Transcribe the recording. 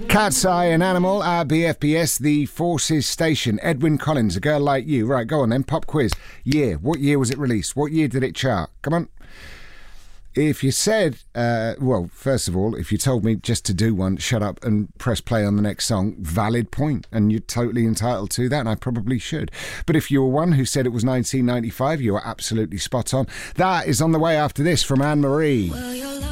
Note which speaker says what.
Speaker 1: Cat's Eye, an animal, our BFBS, the Forces Station. Edwyn Collins, A Girl Like You. Right, go on then, pop quiz. Year. What year was it released? What year did it chart? Come on. If you said, well, first of all, if you told me just to do one, shut up and press play on the next song, valid point, and you're totally entitled to that, and I probably should. But if you were one who said it was 1995, you are absolutely spot on. That is on the way after this from Anne-Marie.